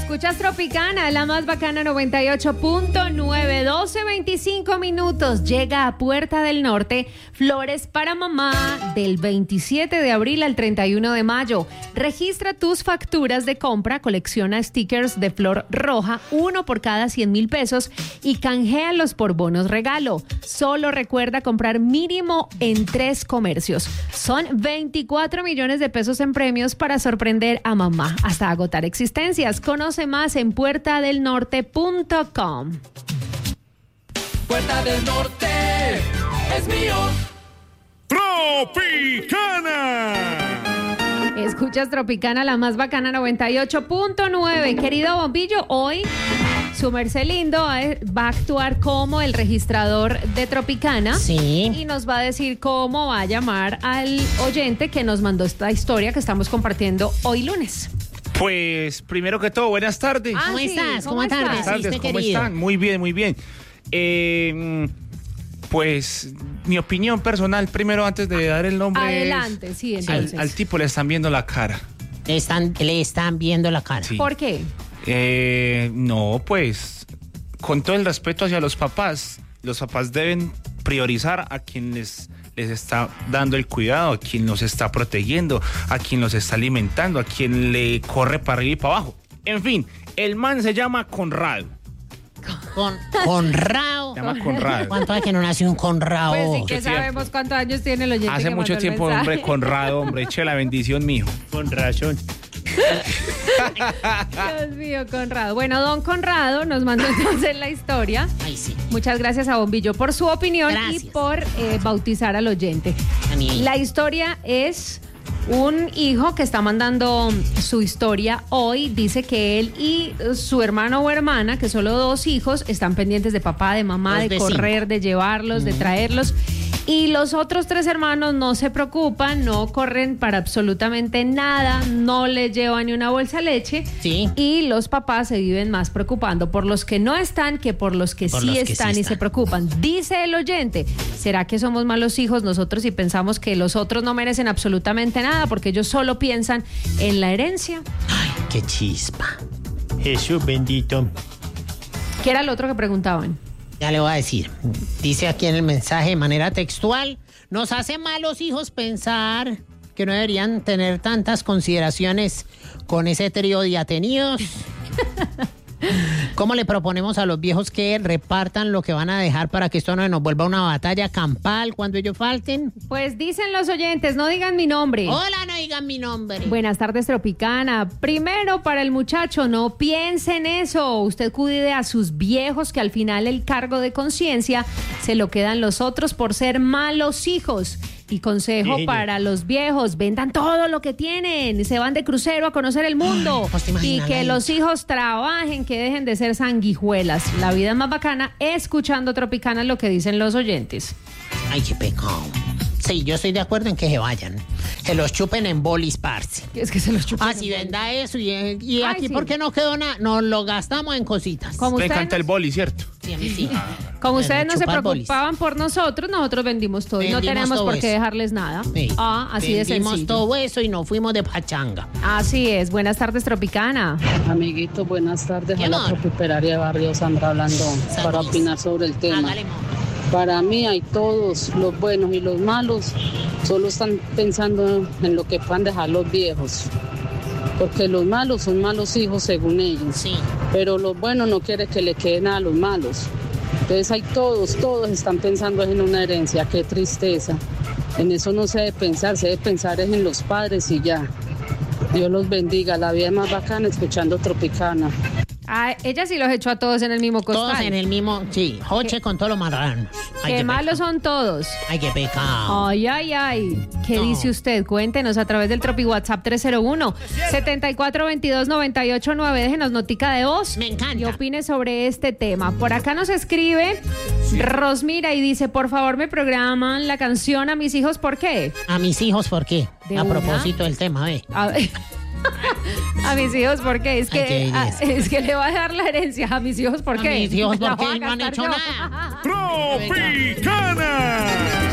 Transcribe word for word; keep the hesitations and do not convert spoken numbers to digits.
Escuchas Tropicana, la más bacana noventa y ocho punto nueve, doce veinticinco minutos. Llega a Puerta del Norte Flores para Mamá del veintisiete de abril al treinta y uno de mayo. Registra tus facturas de compra, colecciona stickers de flor roja, uno por cada cien mil pesos y canjealos por bonos regalo. Solo recuerda comprar mínimo en tres comercios. Son veinticuatro millones de pesos en premios para sorprender a mamá hasta agotar existencias. Conoce más en puerta del norte punto com. Puerta del Norte es mío. Tropicana. Escuchas Tropicana, la más bacana noventa y ocho punto nueve. Querido Bombillo, hoy su merced lindo va a actuar como el registrador de Tropicana. Sí. Y nos va a decir cómo va a llamar al oyente que nos mandó esta historia que estamos compartiendo hoy lunes. Pues, primero que todo, buenas tardes. Ah, ¿Cómo sí, estás? ¿cómo ¿Cómo estás? tardes? Buenas tardes, ¿Viste, ¿cómo querido? están? Muy bien, muy bien. Eh, pues, mi opinión personal, primero antes de dar el nombre. Adelante, es, sí, al, entonces. al tipo le están viendo la cara. Le están, le están viendo la cara. Sí. ¿Por qué? Eh, no, pues, con todo el respeto hacia los papás, los papás deben priorizar a quien les, les está dando el cuidado, a quien los está protegiendo, a quien los está alimentando, a quien le corre para arriba y para abajo. En fin, el man se llama Conrado. Con, Conrado. Se llama Conrado. ¿Cuánto hay que no nació un Conrado? Pues sí que mucho tiempo. sabemos cuántos años tiene el oyente. Hace que mucho mandó el tiempo, mensaje. hombre, Conrado, hombre, eche la bendición, mijo. Con razón. Dios mío, Conrado. Bueno, don Conrado nos mandó entonces la historia. Ay, sí. Muchas gracias a Bombillo por su opinión Gracias. y por eh, bautizar al oyente. A mí. La historia es un hijo que está mandando su historia hoy. Dice que él y su hermano o hermana, que solo dos hijos, están pendientes de papá, de mamá, Dos de, de correr, cinco. de llevarlos, de traerlos. Y los otros tres hermanos no se preocupan, no corren para absolutamente nada, no les llevan ni una bolsa de leche. Sí. Y los papás se viven más preocupando por los que no están que por los que, Por sí, los que sí están y están. se preocupan. Dice el oyente, ¿será que somos malos hijos nosotros y pensamos que los otros no merecen absolutamente nada porque ellos solo piensan en la herencia? Ay, qué chispa. Jesús bendito. ¿Qué era lo otro que preguntaban? Ya le voy a decir. Dice aquí en el mensaje de manera textual, nos hace malos hijos pensar que no deberían tener tantas consideraciones con ese trío de atenidos. ¿Cómo le proponemos a los viejos que repartan lo que van a dejar para que esto no nos vuelva una batalla campal cuando ellos falten? Pues dicen los oyentes, no digan mi nombre. Hola, no digan mi nombre. Buenas tardes, Tropicana. Primero, para el muchacho, no piense en eso. Usted cuide a sus viejos, que al final el cargo de conciencia se lo quedan los otros por ser malos hijos. Y consejo Sí, para los viejos, vendan todo lo que tienen, se van de crucero a conocer el mundo. Ay, pues te y imaginas, que ay. los hijos trabajen, que dejen de ser sanguijuelas. La vida es más bacana escuchando Tropicana, lo que dicen los oyentes. Ay, qué pecado. Sí, yo estoy de acuerdo en que se vayan. Que los chupen en bolis, parce. Es que se los chupan. Ah, si venda eso y, y Ay, aquí, sí. ¿por qué no quedó nada? Nos lo gastamos en cositas. Como Me ustedes encanta no- el boli, ¿cierto? Sí, a mí sí. Como ustedes no se Chupar bolis. preocupaban por nosotros, nosotros vendimos todo y no Vendimos tenemos todo por qué eso. dejarles nada. Sí. Ah, así de Vendimos sencillo. todo eso y nos fuimos de pachanga. Así es. Buenas tardes, Tropicana. Amiguitos, buenas tardes. Mi A la amor. Tropicalaria de Barrio Sandra hablando para Luis. opinar sobre el tema. Hágale, amor. Para mí hay todos, los buenos y los malos, solo están pensando en lo que puedan dejar los viejos. Porque los malos son malos hijos según ellos. Sí. Pero los buenos no quieren que le quede nada a los malos. Entonces hay todos, todos están pensando en una herencia. Qué tristeza. En eso no se debe pensar, se debe pensar es en los padres y ya. Dios los bendiga. La vida es más bacana escuchando Tropicana. Ah, ella sí los echó a todos en el mismo costal. Todos en el mismo, sí, joche con todos los marranos. Ay, Qué qué malos pecado. son todos. Ay, qué pecado. Ay, ay, ay. ¿Qué No. dice usted? Cuéntenos a través del Tropi WhatsApp tres cero uno, siete cuatro dos dos, nueve ocho nueve. Déjenos notica de voz. Me encanta. Y opine sobre este tema. Por acá nos escribe Rosmira y dice, por favor, me programan la canción a mis hijos. ¿Por qué? A mis hijos, ¿por qué? ¿De A una? propósito del tema, ve. A, a mis hijos, ¿por qué? Es Ay, qué que, a- belleza. es que le va a dar la herencia a mis hijos, ¿por A qué? mis hijos, Me la ¿por voy qué? a No han gastar hecho yo. nada. Tropicana.